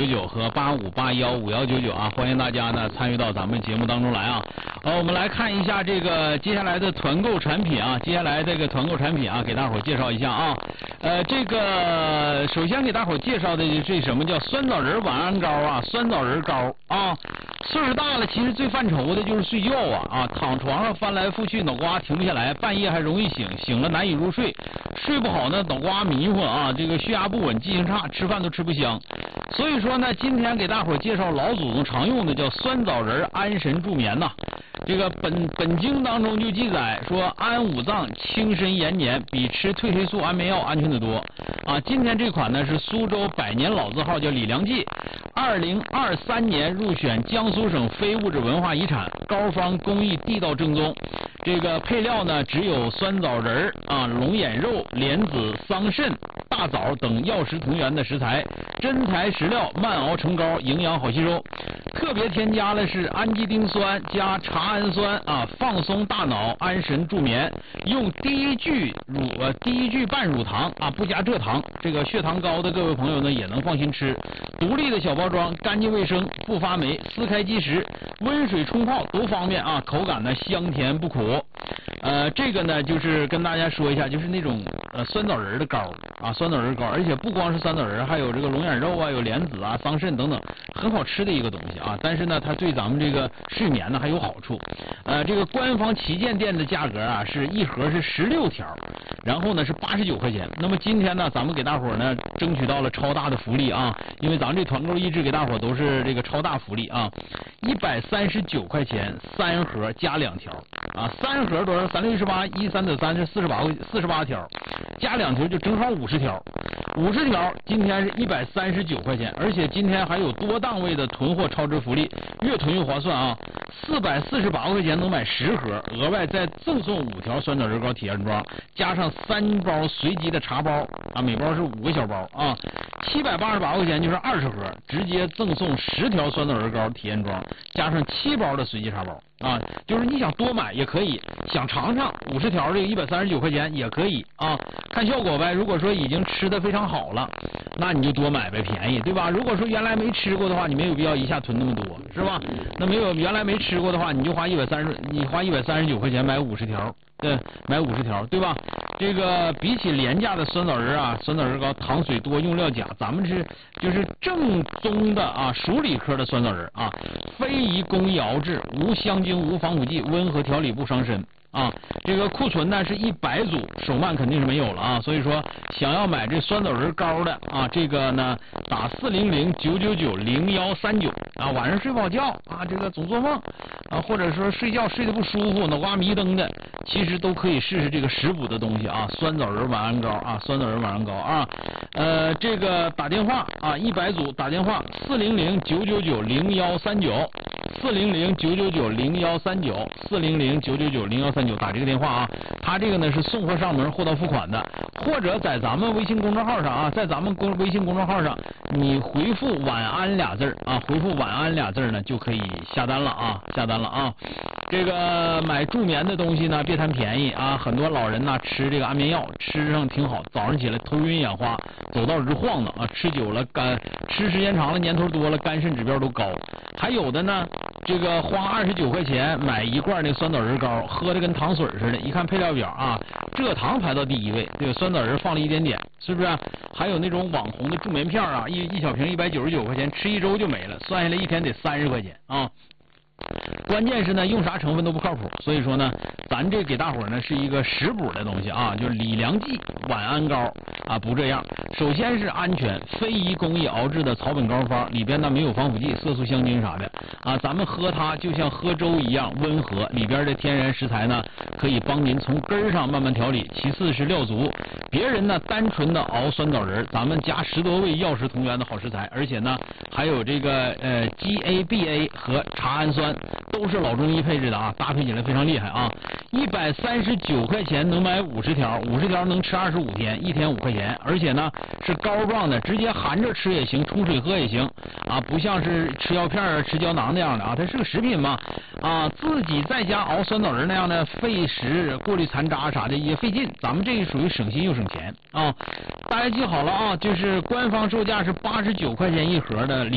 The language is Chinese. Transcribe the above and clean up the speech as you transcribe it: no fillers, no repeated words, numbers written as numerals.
5199和85815199啊，欢迎大家呢参与到咱们节目当中来啊。我们来看一下这个接下来的团购产品啊，接下来这个团购产品啊，给大伙介绍一下啊。这个首先给大伙介绍的这什么叫酸枣仁晚安膏啊，酸枣仁膏啊。岁数大了，其实最犯愁的就是睡觉啊，躺床上翻来覆去，脑瓜停不下来，半夜还容易醒，醒了难以入睡，睡不好呢，脑瓜迷糊啊，这个血压不稳，记性差，吃饭都吃不香。所以说呢，今天给大伙介绍老祖宗常用的叫酸枣仁安神助眠呐。这个本经当中就记载说，安五脏、清身延年，比吃褪黑素安眠药安全得多啊。今天这款呢是苏州百年老字号，叫李良记，2023年入选江苏省非物质文化遗产，膏方工艺地道正宗。这个配料呢只有酸枣仁啊、龙眼肉、莲子、桑葚、大枣等药食同源的食材，真材实料，慢熬成膏，营养好吸收。特别添加的是氨基丁酸加茶氨酸啊，放松大脑，安神助眠。用第一句半乳糖啊，不加蔗糖。这个血糖高的各位朋友呢也能放心吃。独立的小包装，干净卫生，不发霉，撕开即食，温水冲泡都方便啊，口感呢香甜不苦。这个呢就是跟大家说一下，就是那种酸枣仁的膏啊，酸枣仁膏，而且不光是酸枣仁，还有这个龙眼肉啊，有莲子啊、桑葚等等，很好吃的一个东西啊。但是呢，它对咱们这个睡眠呢还有好处。这个官方旗舰店的价格啊是一盒是16条，然后呢是89块钱。那么今天呢，咱们给大伙呢争取到了超大的福利啊，因为咱们这团购一直给大伙都是这个超大福利啊，139块钱3盒加2条啊，3盒多少？36、18、13得3是48条，加2条就正好50条。50条今天是139块钱，而且今天还有多档位的囤货超值福利，越囤越划算啊！448块钱能买10盒，额外再赠送5条酸枣仁膏体验装，加上3包随机的茶包啊，每包是5个小包啊，788块钱就是20盒，直接赠送10条酸枣仁膏体验装，加上7包的随机茶包。啊，就是你想多买也可以，想尝尝50条这个139块钱也可以啊，看效果呗。如果说已经吃的非常好了，那你就多买呗，便宜，对吧？如果说原来没吃过的话，你没有必要一下囤那么多，是吧？那原来没吃过的话，你就花139块钱买50条。对，买50条，对吧？这个比起廉价的酸枣仁啊，酸枣仁膏糖水多，用料假，咱们就是正宗的啊，熟理科的酸枣仁啊，非遗工艺熬制，无香精，无防腐剂，温和调理不伤身。啊，这个库存呢是100组，手慢肯定是没有了啊，所以说想要买这酸枣仁膏的啊，这个呢打400-999-0139啊，晚上睡不好觉啊，这个总做梦啊，或者说睡觉睡得不舒服，脑瓜迷瞪的，其实都可以试试这个食补的东西啊，酸枣仁晚安膏啊，酸枣仁晚安膏啊，这个打电话啊，100组打电话400-999-0139，400-999-0139，400-999-0139，打这个电话啊，他这个呢是送货上门，货到付款的，或者在咱们微信公众号上啊，在咱们微信公众号上，你回复晚安俩字啊，回复晚安俩字呢就可以下单了啊，这个买助眠的东西呢，别贪便宜啊，很多老人呢吃这个安眠药，吃上挺好，早上起来头晕眼花，走道直晃的啊，吃久了吃时间长了，年头多了，肝肾指标都高。还有的呢，这个花29块钱买一罐那酸枣仁膏，喝的跟糖水似的，一看配料表啊，蔗糖排到第1位，这个酸枣仁放了一点点，是不是？还有那种网红的助眠片啊，一小瓶199块钱，吃1周就没了，算下来一天得30块钱啊。关键是呢，用啥成分都不靠谱，所以说呢，咱这给大伙呢是一个食补的东西啊，就是李良记晚安膏啊，不这样。首先是安全，非遗工艺熬制的草本膏方，里边呢没有防腐剂、色素、香精啥的啊，咱们喝它就像喝粥一样温和，里边的天然食材呢可以帮您从根儿上慢慢调理。其次是料足，别人呢单纯的熬酸枣仁，咱们加10多味药食同源的好食材，而且呢还有这个GABA 和茶氨酸。都是老中医配置的啊，搭配起来非常厉害啊！139块钱能买50条，50条能吃25天，一天5块钱，而且呢是膏状的，直接含着吃也行，冲水喝也行啊，不像是吃药片啊、吃胶囊那样的啊，它是个食品嘛啊，自己在家熬酸枣仁那样的费时过滤残渣啥的也费劲，咱们这个属于省心又省钱啊！大家记好了啊，就是官方售价是89块钱一盒的。